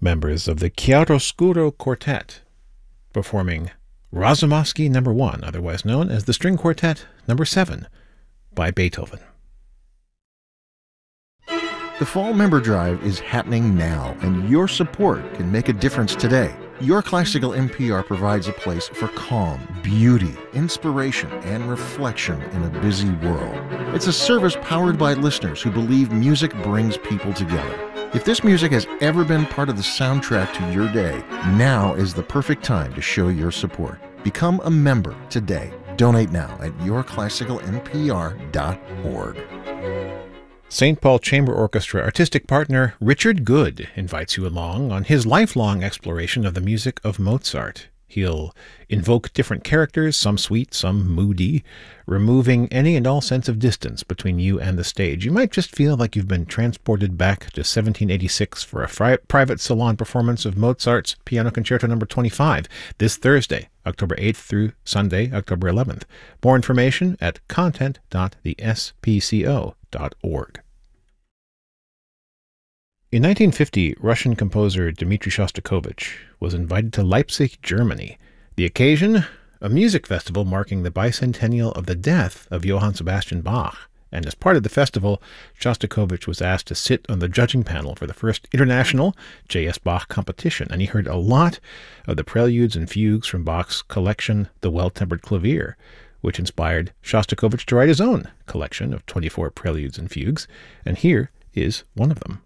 members of the Chiaroscuro Quartet, performing Razumovsky No. 1, otherwise known as the String Quartet No. 7 by Beethoven. The Fall Member Drive is happening now, and your support can make a difference today. Your Classical NPR provides a place for calm, beauty, inspiration, and reflection in a busy world. It's a service powered by listeners who believe music brings people together. If this music has ever been part of the soundtrack to your day, now is the perfect time to show your support. Become a member today. Donate now at yourclassicalnpr.org. St. Paul Chamber Orchestra artistic partner Richard Good invites you along on his lifelong exploration of the music of Mozart. He'll invoke different characters, some sweet, some moody, removing any and all sense of distance between you and the stage. You might just feel like you've been transported back to 1786 for a private salon performance of Mozart's Piano Concerto No. 25 this Thursday, October 8th through Sunday, October 11th. More information at content.thespco.org. In 1950, Russian composer Dmitri Shostakovich was invited to Leipzig, Germany. The occasion? A music festival marking the bicentennial of the death of Johann Sebastian Bach. And as part of the festival, Shostakovich was asked to sit on the judging panel for the first international J.S. Bach competition, and he heard a lot of the preludes and fugues from Bach's collection, The Well-Tempered Clavier, which inspired Shostakovich to write his own collection of 24 preludes and fugues, and here is one of them.